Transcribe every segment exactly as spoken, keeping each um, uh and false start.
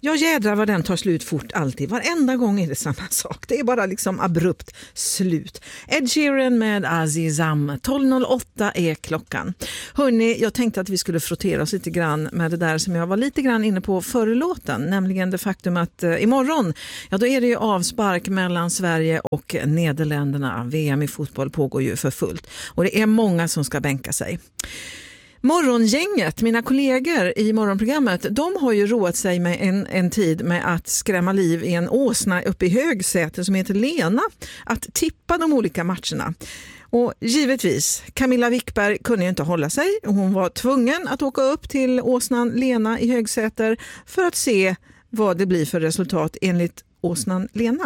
Ja, jädrar vad den tar slut fort alltid. Varenda gång är det samma sak. Det är bara liksom abrupt slut. Ed Sheeran med Azizam. tolv noll åtta är klockan. Hörrni, jag tänkte att vi skulle frottera oss lite grann med det där som jag var lite grann inne på förra låten. Nämligen det faktum att eh, imorgon, ja då är det ju avspark mellan Sverige och Nederländerna. V M i fotboll pågår ju för fullt. Och det är många som ska bänka sig. Morgongänget, mina kollegor i morgonprogrammet, de har ju roat sig med en, en tid med att skrämma liv i en åsna uppe i Högsäter som heter Lena, att tippa de olika matcherna. Och givetvis, Camilla Wickberg kunde ju inte hålla sig och hon var tvungen att åka upp till åsnan Lena i Högsäter för att se vad det blir för resultat enligt åsnan Lena.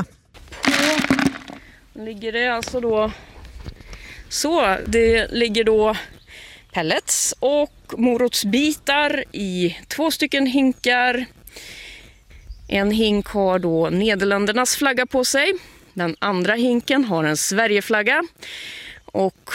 Ja, ligger det alltså då så, det ligger då pellets och morotsbitar i två stycken hinkar. En hink har då Nederländernas flagga på sig. Den andra hinken har en Sverigeflagga. Och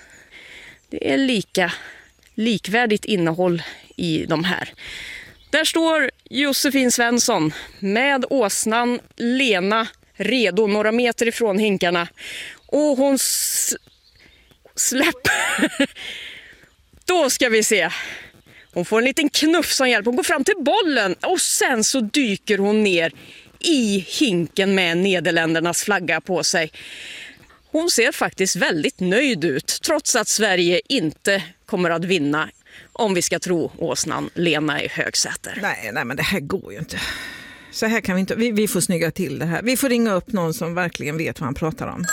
det är lika likvärdigt innehåll i de här. Där står Josefin Svensson med åsnan Lena redo några meter ifrån hinkarna. Och hon s- släpper... Då ska vi se. Hon får en liten knuff som hjälp. Hon går fram till bollen och sen så dyker hon ner i hinken med Nederländernas flagga på sig. Hon ser faktiskt väldigt nöjd ut trots att Sverige inte kommer att vinna om vi ska tro åsnan Lena i Högsäter. Nej, nej men det här går ju inte. Så här kan vi inte. Vi, vi får snygga till det här. Vi får ringa upp någon som verkligen vet vad han pratar om.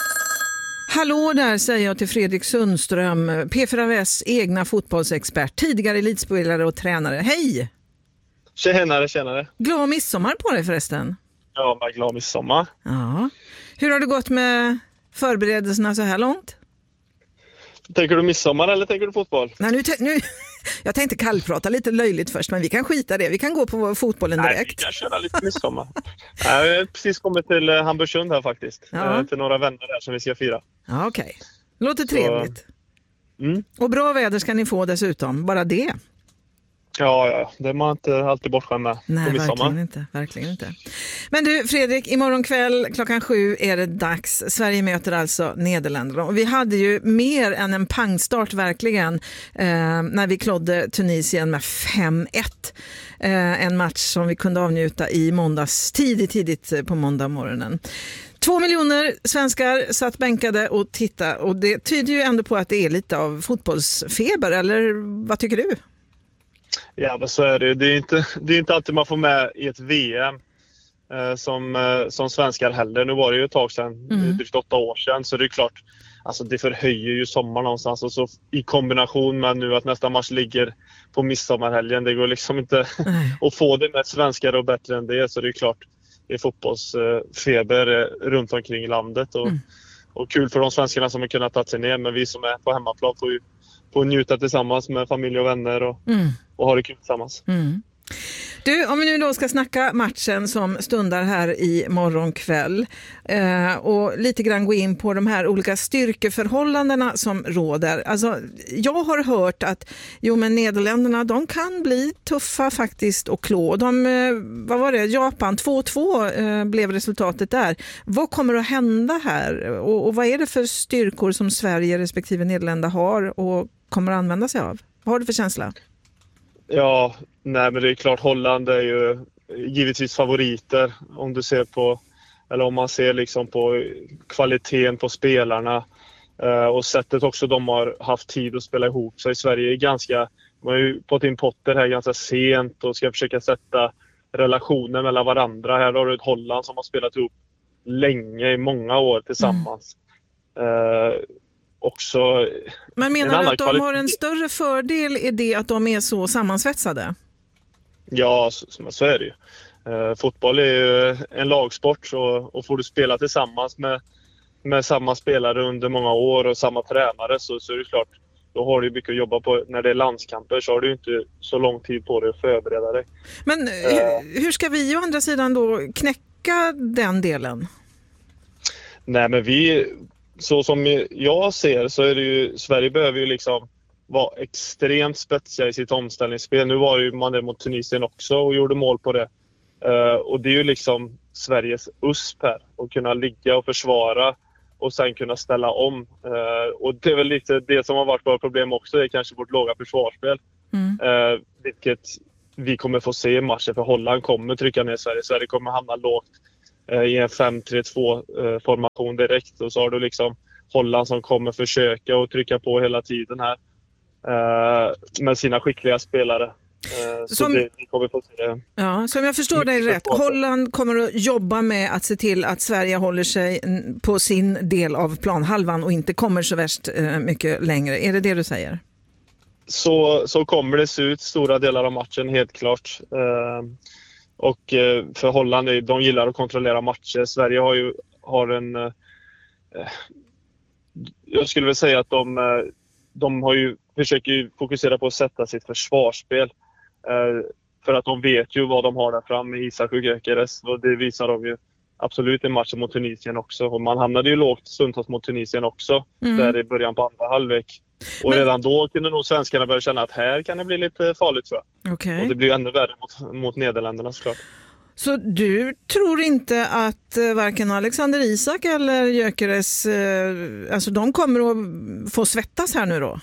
Hallå där, säger jag till Fredrik Sundström, P fyra V:s egna fotbollsexpert, tidigare elitspelare och tränare. Hej! Tjenare, tjenare. Glad midsommar på dig förresten. Ja, men glad midsommar. Ja. Hur har det gått med förberedelserna så här långt? Tänker du midsommar eller tänker du fotboll? Nej, nu, nu, jag tänkte kallprata lite löjligt först, men vi kan skita det. Vi kan gå på fotbollen direkt. Nej, vi kan köra lite midsommar. Nej, jag har precis kommit till Hamburgsund här faktiskt. Ja. Till några vänner där som vi ska fira. Ja, okej. Okay. Låter trevligt. Så, mm. Och bra väder ska ni få dessutom, bara det. Ja, ja, det är man inte alltid bortskämd med. Nej, verkligen inte, verkligen inte. Men du Fredrik, imorgon kväll klockan sju är det dags. Sverige möter alltså Nederländerna. Och vi hade ju mer än en pangstart verkligen eh, när vi klodde Tunisien med fem ett. Eh, en match som vi kunde avnjuta i måndags, tidigt, tidigt på måndag morgonen. Två miljoner svenskar satt bänkade och tittade. Och det tyder ju ändå på att det är lite av fotbollsfeber, eller vad tycker du? Ja, men så är det. Det är inte, det är inte alltid man får med i ett V M eh, som, eh, som svenskar heller. Nu var det ju ett tag sedan, mm. drygt åtta år sedan, så det är klart, alltså det förhöjer ju sommar någonstans. Och så i kombination med nu att nästa match ligger på midsommarhelgen, det går liksom inte att få det med svenskar och bättre än det. Så det är klart, det är fotbollsfeber eh, runt omkring i landet. Och, mm. och kul för de svenskarna som har kunnat ta sig ner, men vi som är på hemmaplan får ju får njuta tillsammans med familj och vänner och, mm. och ha det kul tillsammans. Mm. Du, om vi nu då ska snacka matchen som stundar här i morgon kväll eh, och lite grann gå in på de här olika styrkeförhållandena som råder. Alltså, jag har hört att jo, men Nederländerna, de kan bli tuffa faktiskt och klå. De, eh, vad var det? Japan två två eh, blev resultatet där. Vad kommer att hända här? Och, och vad är det för styrkor som Sverige respektive Nederländerna har och kommer att använda sig av? Vad har du för känsla? Ja, nej men det är klart, Holland är ju givetvis favoriter om du ser på, eller om man ser liksom på kvaliteten på spelarna eh, och sättet också de har haft tid att spela ihop. Så i Sverige är ganska, man har ju fått in Potter här ganska sent och ska försöka sätta relationer mellan varandra. Här har du ett Holland som har spelat ihop länge, i många år tillsammans. Mm. Eh, Också Men menar du att de har en större fördel i det att de är så sammansvetsade? Ja, så, så är det ju. Eh, fotboll är ju en lagsport, så, och får du spela tillsammans med, med samma spelare under många år och samma tränare, så, så är det klart, då har du mycket att jobba på. När det är landskamper så har du inte så lång tid på dig att förbereda dig. Men eh. hur ska vi å andra sidan då knäcka den delen? Nej, men vi... Så som jag ser så är det ju, Sverige behöver ju liksom vara extremt spetsiga i sitt omställningsspel. Nu var ju man det mot Tunisien också och gjorde mål på det. Uh, och det är ju liksom Sveriges U S P här. Att kunna ligga och försvara och sen kunna ställa om. Uh, och det är väl lite det som har varit vårt problem också. Det är kanske vårt låga försvarsspel. Mm. Uh, vilket vi kommer få se i matchen. För Holland kommer trycka ner Sverige. Sverige kommer hamna lågt uh, i en fem tre två uh, formation direkt. Och så har du liksom Holland som kommer försöka och trycka på hela tiden här. Uh, med sina skickliga spelare. Uh, så som, det, vi kommer få se. Ja, som jag förstår dig rätt, Holland kommer att jobba med att se till att Sverige håller sig på sin del av planhalvan och inte kommer så värst uh, mycket längre. Är det det du säger? Så, så kommer det se ut stora delar av matchen, helt klart. Uh, och uh, för Holland, de gillar att kontrollera matcher. Sverige har ju har en... Uh, jag skulle väl säga att de... Uh, De har ju, försöker ju fokusera på att sätta sitt försvarsspel. Eh, för att de vet ju vad de har där fram med Isak och Gyökeres. Och det visar de ju absolut i matchen mot Tunisien också. Och man hamnade ju lågt stundtals mot Tunisien också. Mm. Där i början på andra halvlek. Och Men... redan då kunde nog svenskarna börja känna att här kan det bli lite farligt, tror jag. Okay. Och det blir ännu värre mot, mot Nederländerna, såklart. Så du tror inte att eh, varken Alexander Isak eller Gyökeres, eh, alltså de kommer att få svettas här nu då?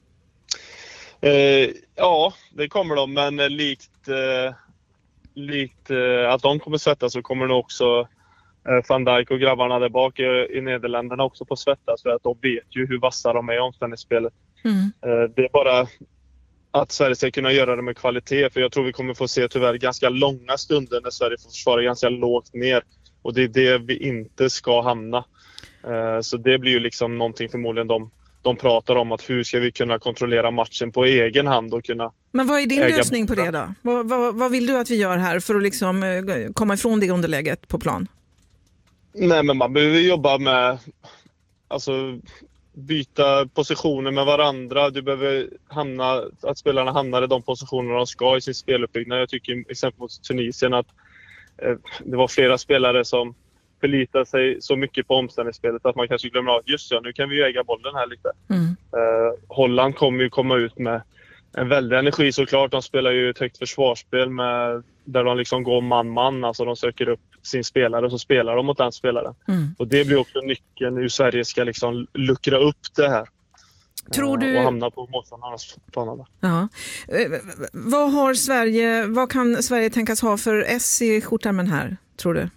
Eh, ja, det kommer de, men likt, eh, likt eh, att de kommer svettas så kommer nog också eh, Van Dijk och grabbarna där bak i, i Nederländerna också på svettas, för att de vet ju hur vassa de är i omställningsspelet. Mm. Eh, det är bara att Sverige ska kunna göra det med kvalitet, för jag tror vi kommer få se tyvärr ganska långa stunder när Sverige får försvara ganska lågt ner, och det är det vi inte ska hamna. Så det blir ju liksom någonting förmodligen de, de pratar om, att hur ska vi kunna kontrollera matchen på egen hand och kunna... Men vad är din lösning på det då? Vad, vad, vad vill du att vi gör här för att liksom komma ifrån det underläget på plan? Nej, men man behöver jobba med... Alltså... byta positioner med varandra. Du behöver hamna, att spelarna hamnar i de positioner de ska i sin speluppbyggnad. Jag tycker exempelvis mot Tunisien att eh, det var flera spelare som förlitar sig så mycket på omställningsspelet att man kanske glömmer av just ja, nu kan vi ju äga bollen här lite. Mm. Eh, Holland kommer ju komma ut med en väldig energi såklart. De spelar ju ett högt försvarsspel med, där de liksom går man-man. Alltså de söker upp sin spelare och så spelar de mot den spelaren. Mm. Och det blir också nyckeln hur Sverige ska liksom luckra upp det här. Tror du... Och hamna på motståndarnas planer. Ja. Vad har Sverige, vad kan Sverige tänkas ha för S i skjortärmen här, tror du?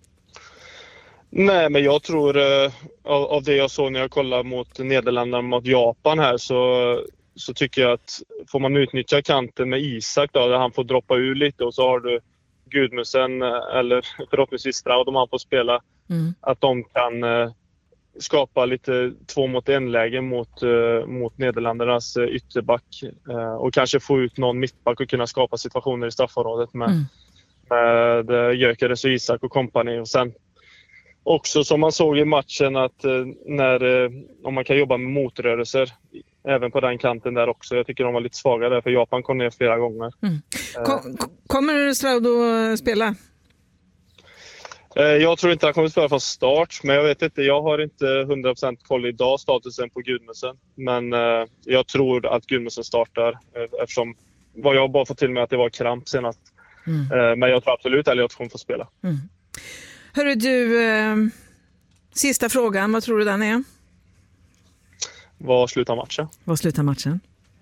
Nej, men jag tror eh, av, av det jag såg när jag kollade mot Nederländerna mot Japan här, så så tycker jag att får man utnyttja kanten med Isak då, där han får droppa ur lite, och så har du Gudmussen eller förhoppningsvis Stroud om han får spela, mm. att de kan eh, skapa lite två mot en läge mot, eh, mot Nederländernas eh, ytterback eh, och kanske få ut någon mittback och kunna skapa situationer i straffområdet med, mm. med eh, Gyökeres och Isak och kompani. Och sen också som man såg i matchen att eh, när, eh, om man kan jobba med motrörelser även på den kanten där också. Jag tycker de var lite svaga där, för Japan kom ner flera gånger. Mm. Kom, kommer Stroud att spela? Eh, jag tror inte han kommer att spela från start, men jag vet inte. Jag har inte hundra procent koll idag statusen på Gudmussen. Men eh, jag tror att Gudmussen startar eh, eftersom vad jag bara fått till mig att det var kramp senast. Mm. Eh, men jag tror absolut att Elliot kommer få spela. Mm. Hörru du, eh, sista frågan, vad tror du den är? Vad slutar matchen? Vad slutar matchen?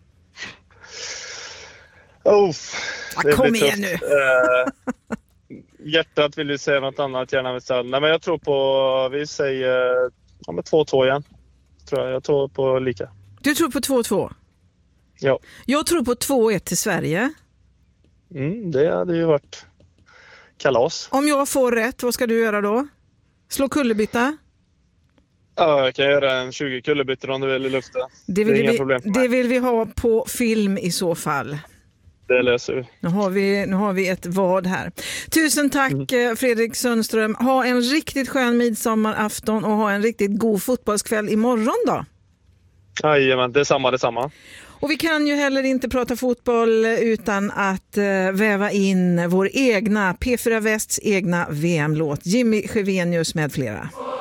Oh, ja, kom igen nu. eh, hjärtat vill ju säga något annat, gärna med säga. Nej, men jag tror på, vi säger ja, med två två igen. Tror jag. jag tror på lika. Du tror på två två? Ja. Jag tror på två ett till Sverige. Mm, det hade ju varit kalas. Om jag får rätt, vad ska du göra då? Slå kullerbytta? Ja, jag kan göra en tjugo kullerbyttor om du vill i luften. Det vill, det vi, det vill vi ha på film i så fall. Det löser vi. Nu har vi, nu har vi ett vad här. Tusen tack mm. Fredrik Sundström. Ha en riktigt skön midsommarafton och ha en riktigt god fotbollskväll imorgon då. Jajamän, det är samma, det är samma. Och vi kan ju heller inte prata fotboll utan att uh, väva in vår egna P fyra Västs egna V M-låt. Jimmy Sjövenius med flera.